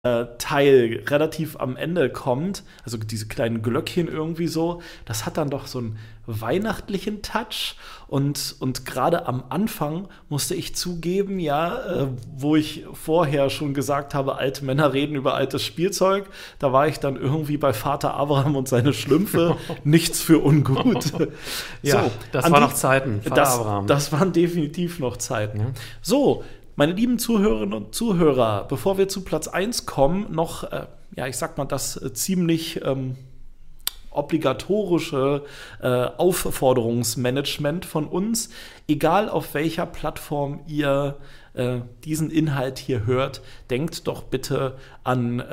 Teil relativ am Ende kommt, also diese kleinen Glöckchen irgendwie so, das hat dann doch so einen weihnachtlichen Touch und gerade am Anfang musste ich zugeben, wo ich vorher schon gesagt habe, alte Männer reden über altes Spielzeug, da war ich dann irgendwie bei Vater Abraham und seine Schlümpfe, nichts für ungut. Ja, so, das waren noch Zeiten, Vater Abraham. Das waren definitiv noch Zeiten. Ja. So, meine lieben Zuhörerinnen und Zuhörer, bevor wir zu Platz 1 kommen, noch, ich sag mal, das ziemlich obligatorische Aufforderungsmanagement von uns. Egal auf welcher Plattform ihr diesen Inhalt hier hört, denkt doch bitte an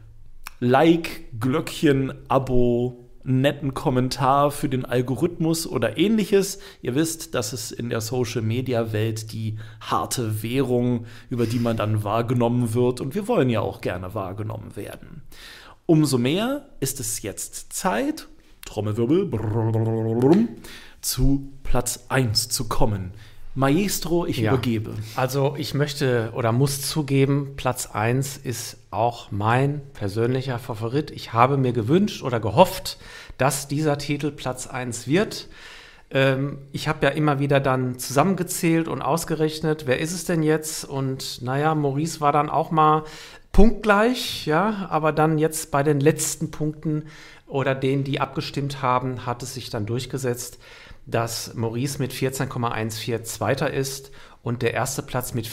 Like, Glöckchen, Abo, netten Kommentar für den Algorithmus oder ähnliches. Ihr wisst, das ist in der Social-Media-Welt die harte Währung, über die man dann wahrgenommen wird. Und wir wollen ja auch gerne wahrgenommen werden. Umso mehr ist es jetzt Zeit, Trommelwirbel, zu Platz 1 zu kommen. Maestro, ich übergebe. Also ich möchte oder muss zugeben, Platz 1 ist auch mein persönlicher Favorit. Ich habe mir gewünscht oder gehofft, dass dieser Titel Platz 1 wird. Ich habe ja immer wieder dann zusammengezählt und ausgerechnet, wer ist es denn jetzt? Und Maurice war dann auch mal punktgleich, aber dann jetzt bei den letzten Punkten oder denen, die abgestimmt haben, hat es sich dann durchgesetzt, dass Maurice mit 14,14 Zweiter ist und der erste Platz mit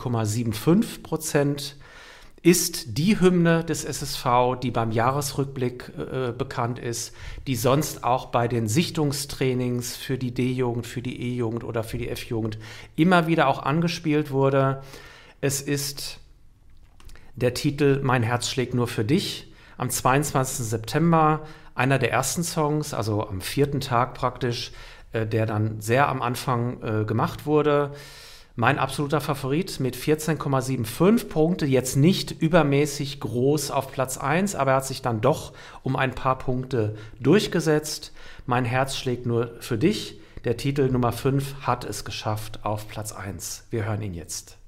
14,75% ist die Hymne des SSV, die beim Jahresrückblick bekannt ist, die sonst auch bei den Sichtungstrainings für die D-Jugend, für die E-Jugend oder für die F-Jugend immer wieder auch angespielt wurde. Es ist der Titel Mein Herz schlägt nur für dich. Am 22. September einer der ersten Songs, also am 4. Tag praktisch, der dann sehr am Anfang gemacht wurde. Mein absoluter Favorit mit 14,75 Punkte, jetzt nicht übermäßig groß auf Platz 1, aber er hat sich dann doch um ein paar Punkte durchgesetzt. Mein Herz schlägt nur für dich. Der Titel Nummer 5 hat es geschafft auf Platz 1. Wir hören ihn jetzt.